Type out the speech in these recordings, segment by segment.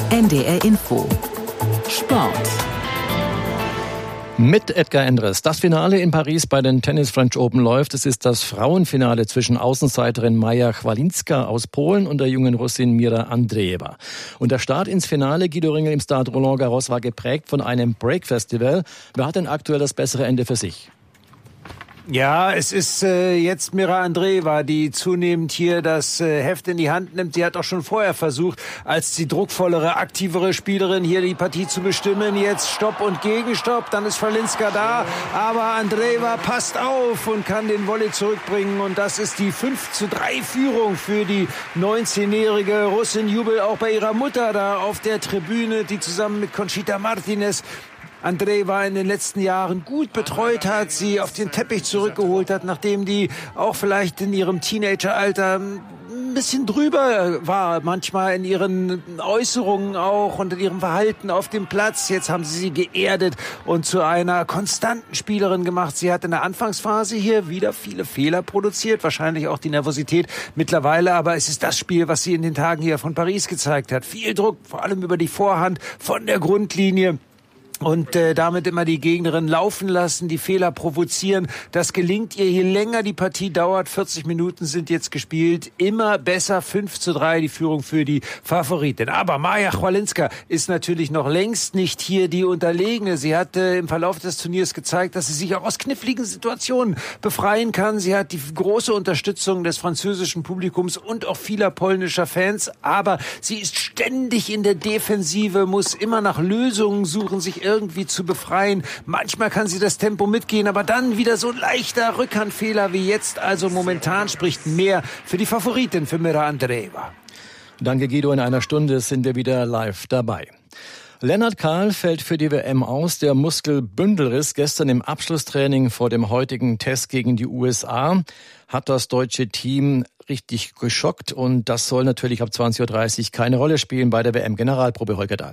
NDR Info Sport. Mit Edgar Endres. Das Finale in Paris bei den Tennis French Open läuft. Es ist das Frauenfinale zwischen Außenseiterin Maja Chwalinska aus Polen und der jungen Russin Mira Andreeva. Und der Start ins Finale, Guido Ringel im Stade Roland Garros, war geprägt von einem Break-Festival. Wer hat denn aktuell das bessere Ende für sich? Ja, es ist jetzt Mira Andreeva, die zunehmend hier das Heft in die Hand nimmt. Sie hat auch schon vorher versucht, als die druckvollere, aktivere Spielerin hier die Partie zu bestimmen. Jetzt Stopp und Gegenstopp, dann ist Chwalinska da. Aber Andreeva passt auf und kann den Volley zurückbringen. Und das ist die 5:3 Führung für die 19-jährige Russin. Jubel auch bei ihrer Mutter da auf der Tribüne, die zusammen mit Conchita Martinez Andreeva in den letzten Jahren gut betreut hat, sie auf den Teppich zurückgeholt hat, nachdem die auch vielleicht in ihrem Teenageralter ein bisschen drüber war, manchmal in ihren Äußerungen auch und in ihrem Verhalten auf dem Platz. Jetzt haben sie geerdet und zu einer konstanten Spielerin gemacht. Sie hat in der Anfangsphase hier wieder viele Fehler produziert, wahrscheinlich auch die Nervosität mittlerweile, aber es ist das Spiel, was sie in den Tagen hier von Paris gezeigt hat. Viel Druck, vor allem über die Vorhand von der Grundlinie. Und damit immer die Gegnerin laufen lassen, die Fehler provozieren. Das gelingt ihr, je länger die Partie dauert. 40 Minuten sind jetzt gespielt. Immer besser, 5:3 die Führung für die Favoritin. Aber Maja Chwalinska ist natürlich noch längst nicht hier die Unterlegene. Sie hat im Verlauf des Turniers gezeigt, dass sie sich auch aus kniffligen Situationen befreien kann. Sie hat die große Unterstützung des französischen Publikums und auch vieler polnischer Fans. Aber sie ist ständig in der Defensive, muss immer nach Lösungen suchen, sich irgendwie zu befreien. Manchmal kann sie das Tempo mitgehen, aber dann wieder so ein leichter Rückhandfehler wie jetzt. Also momentan spricht mehr für die Favoritin, für Mira Andreeva. Danke, Guido. In einer Stunde sind wir wieder live dabei. Lennart Kahl fällt für die WM aus. Der Muskelbündelriss gestern im Abschlusstraining vor dem heutigen Test gegen die USA hat das deutsche Team richtig geschockt. Und das soll natürlich ab 20:30 Uhr keine Rolle spielen bei der WM-Generalprobe. Holger Dahl.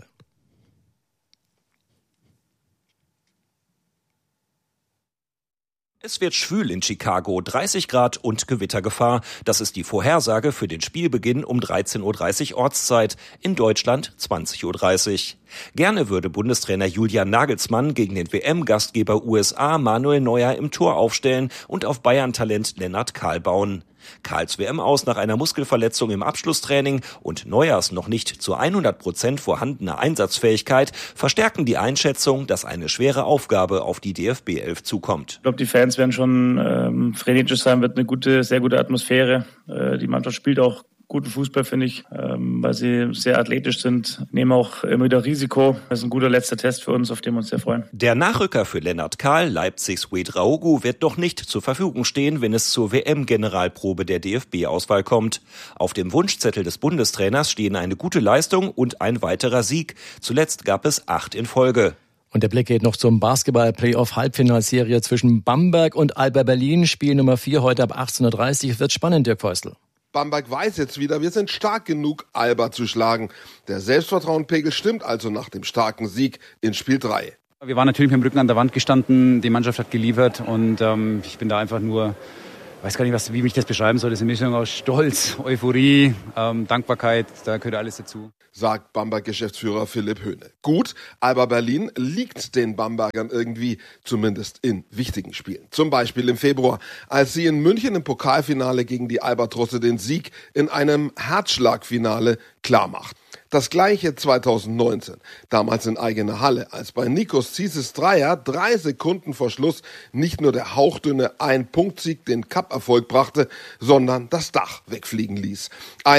Es wird schwül in Chicago, 30 Grad und Gewittergefahr. Das ist die Vorhersage für den Spielbeginn um 13:30 Uhr Ortszeit, in Deutschland 20:30 Uhr. Gerne würde Bundestrainer Julian Nagelsmann gegen den WM-Gastgeber USA Manuel Neuer im Tor aufstellen und auf Bayern-Talent Lennart Kahl bauen. Kahls WM aus nach einer Muskelverletzung im Abschlusstraining und Neuers noch nicht zu 100% vorhandene Einsatzfähigkeit verstärken die Einschätzung, dass eine schwere Aufgabe auf die DFB-11 zukommt. Ich glaube, die Fans werden schon frenetisch sein, wird eine sehr gute Atmosphäre. Die Mannschaft spielt auch guten Fußball, finde ich, weil sie sehr athletisch sind, nehmen auch immer wieder Risiko. Das ist ein guter letzter Test für uns, auf den wir uns sehr freuen. Der Nachrücker für Lennart Kahl, Leipzigs Ouedraogo, wird doch nicht zur Verfügung stehen, wenn es zur WM-Generalprobe der DFB-Auswahl kommt. Auf dem Wunschzettel des Bundestrainers stehen eine gute Leistung und ein weiterer Sieg. Zuletzt gab es 8 in Folge. Und der Blick geht noch zum Basketball-Playoff-Halbfinalserie zwischen Bamberg und Alba Berlin. Spiel Nummer 4 heute ab 18:30 Uhr. Wird spannend, Dirk Feustel. Bamberg weiß jetzt wieder, wir sind stark genug, Alba zu schlagen. Der Selbstvertrauenpegel stimmt also nach dem starken Sieg in Spiel 3. Wir waren natürlich mit dem Rücken an der Wand gestanden, die Mannschaft hat geliefert und ich bin da einfach nur, weiß gar nicht, wie ich das beschreiben soll. Das ist eine Mischung aus Stolz, Euphorie, Dankbarkeit, da gehört alles dazu. Sagt Bamberg-Geschäftsführer Philipp Höhne. Gut, Alba Berlin liegt den Bambergern irgendwie, zumindest in wichtigen Spielen. Zum Beispiel im Februar, als sie in München im Pokalfinale gegen die Albatrosse den Sieg in einem Herzschlagfinale klarmacht. Das gleiche 2019, damals in eigener Halle, als bei Nikos Zisis Dreier 3 Sekunden vor Schluss nicht nur der hauchdünne Ein-Punkt-Sieg den Cup-Erfolg brachte, sondern das Dach wegfliegen ließ.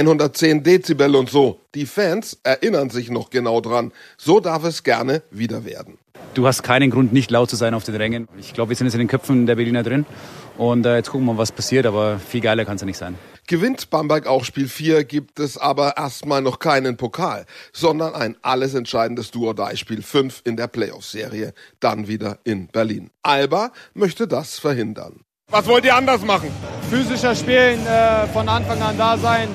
110 Dezibel und so. Die Fans erinnern sich noch genau dran. So darf es gerne wieder werden. Du hast keinen Grund, nicht laut zu sein auf den Rängen. Ich glaube, wir sind jetzt in den Köpfen der Berliner drin. Und jetzt gucken wir mal, was passiert. Aber viel geiler kann es ja nicht sein. Gewinnt Bamberg auch Spiel 4, gibt es aber erstmal noch keinen Pokal, sondern ein alles entscheidendes Do-or-Die-Spiel 5 in der Playoff-Serie, dann wieder in Berlin. Alba möchte das verhindern. Was wollt ihr anders machen? Physischer spielen, von Anfang an da sein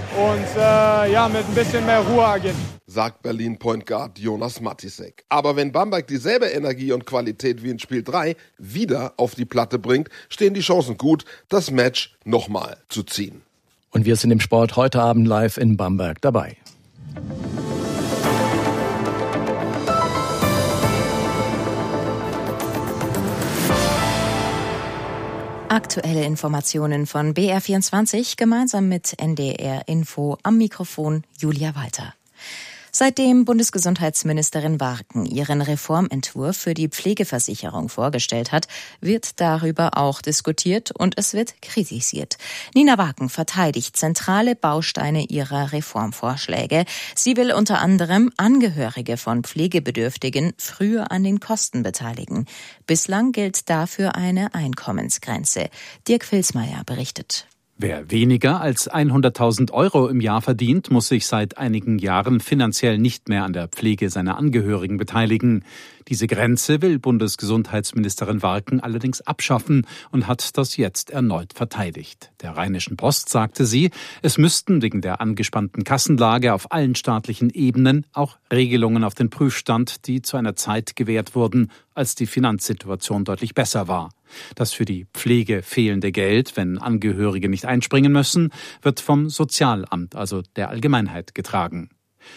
und mit ein bisschen mehr Ruhe agieren. Sagt Berlin Point Guard Jonas Matisek. Aber wenn Bamberg dieselbe Energie und Qualität wie in Spiel 3 wieder auf die Platte bringt, stehen die Chancen gut, das Match nochmal zu ziehen. Und wir sind im Sport heute Abend live in Bamberg dabei. Aktuelle Informationen von BR24 gemeinsam mit NDR Info, am Mikrofon Julia Walter. Seitdem Bundesgesundheitsministerin Warken ihren Reformentwurf für die Pflegeversicherung vorgestellt hat, wird darüber auch diskutiert und es wird kritisiert. Nina Warken verteidigt zentrale Bausteine ihrer Reformvorschläge. Sie will unter anderem Angehörige von Pflegebedürftigen früher an den Kosten beteiligen. Bislang gilt dafür eine Einkommensgrenze. Dirk Vilsmeier berichtet. Wer weniger als 100.000 € im Jahr verdient, muss sich seit einigen Jahren finanziell nicht mehr an der Pflege seiner Angehörigen beteiligen. Diese Grenze will Bundesgesundheitsministerin Warken allerdings abschaffen und hat das jetzt erneut verteidigt. Der Rheinischen Post sagte sie, es müssten wegen der angespannten Kassenlage auf allen staatlichen Ebenen auch Regelungen auf den Prüfstand, die zu einer Zeit gewährt wurden, als die Finanzsituation deutlich besser war. Das für die Pflege fehlende Geld, wenn Angehörige nicht einspringen müssen, wird vom Sozialamt, also der Allgemeinheit, getragen.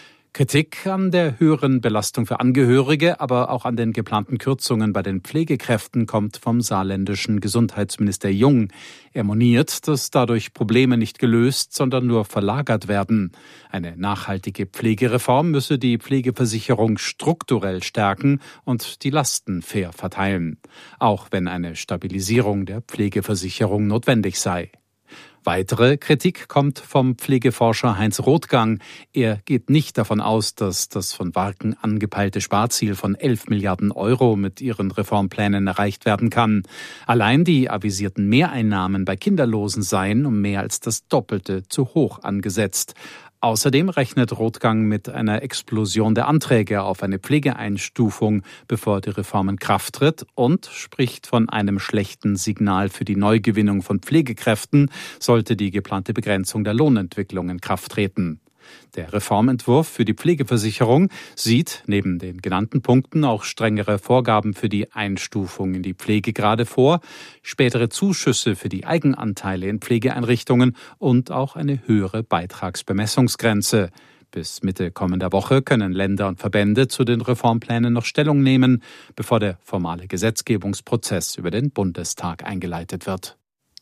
Kritik an der höheren Belastung für Angehörige, aber auch an den geplanten Kürzungen bei den Pflegekräften kommt vom saarländischen Gesundheitsminister Jung. Er moniert, dass dadurch Probleme nicht gelöst, sondern nur verlagert werden. Eine nachhaltige Pflegereform müsse die Pflegeversicherung strukturell stärken und die Lasten fair verteilen, auch wenn eine Stabilisierung der Pflegeversicherung notwendig sei. Weitere Kritik kommt vom Pflegeforscher Heinz Rothgang. Er geht nicht davon aus, dass das von Warken angepeilte Sparziel von 11 Milliarden € mit ihren Reformplänen erreicht werden kann. Allein die avisierten Mehreinnahmen bei Kinderlosen seien um mehr als das Doppelte zu hoch angesetzt. Außerdem rechnet Rothgang mit einer Explosion der Anträge auf eine Pflegeeinstufung, bevor die Reform in Kraft tritt, und spricht von einem schlechten Signal für die Neugewinnung von Pflegekräften, sollte die geplante Begrenzung der Lohnentwicklung in Kraft treten. Der Reformentwurf für die Pflegeversicherung sieht neben den genannten Punkten auch strengere Vorgaben für die Einstufung in die Pflegegrade vor, spätere Zuschüsse für die Eigenanteile in Pflegeeinrichtungen und auch eine höhere Beitragsbemessungsgrenze. Bis Mitte kommender Woche können Länder und Verbände zu den Reformplänen noch Stellung nehmen, bevor der formale Gesetzgebungsprozess über den Bundestag eingeleitet wird.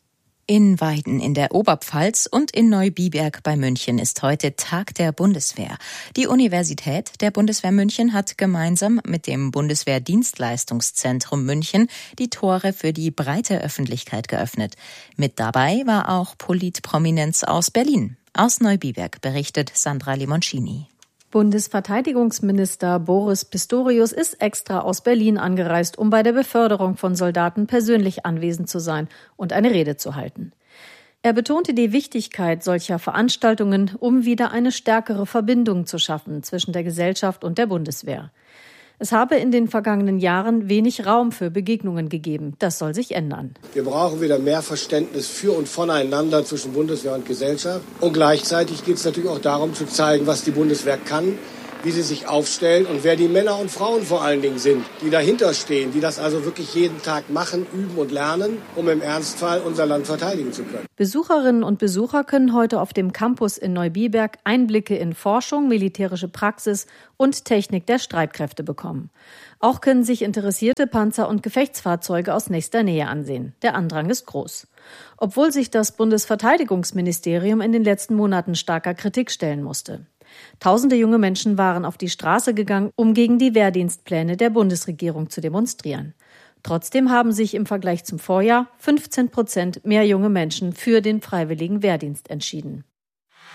In Weiden in der Oberpfalz und in Neubiberg bei München ist heute Tag der Bundeswehr. Die Universität der Bundeswehr München hat gemeinsam mit dem Bundeswehrdienstleistungszentrum München die Tore für die breite Öffentlichkeit geöffnet. Mit dabei war auch Politprominenz aus Berlin. Aus Neubiberg berichtet Sandra Limoncini. Bundesverteidigungsminister Boris Pistorius ist extra aus Berlin angereist, um bei der Beförderung von Soldaten persönlich anwesend zu sein und eine Rede zu halten. Er betonte die Wichtigkeit solcher Veranstaltungen, um wieder eine stärkere Verbindung zu schaffen zwischen der Gesellschaft und der Bundeswehr. Es habe in den vergangenen Jahren wenig Raum für Begegnungen gegeben. Das soll sich ändern. Wir brauchen wieder mehr Verständnis für und voneinander zwischen Bundeswehr und Gesellschaft. Und gleichzeitig geht es natürlich auch darum zu zeigen, was die Bundeswehr kann, wie sie sich aufstellt und wer die Männer und Frauen vor allen Dingen sind, die dahinter stehen, die das also wirklich jeden Tag machen, üben und lernen, um im Ernstfall unser Land verteidigen zu können. Besucherinnen und Besucher können heute auf dem Campus in Neubiberg Einblicke in Forschung, militärische Praxis und Technik der Streitkräfte bekommen. Auch können sich interessierte Panzer- und Gefechtsfahrzeuge aus nächster Nähe ansehen. Der Andrang ist groß. Obwohl sich das Bundesverteidigungsministerium in den letzten Monaten starker Kritik stellen musste. Tausende junge Menschen waren auf die Straße gegangen, um gegen die Wehrdienstpläne der Bundesregierung zu demonstrieren. Trotzdem haben sich im Vergleich zum Vorjahr 15% mehr junge Menschen für den freiwilligen Wehrdienst entschieden.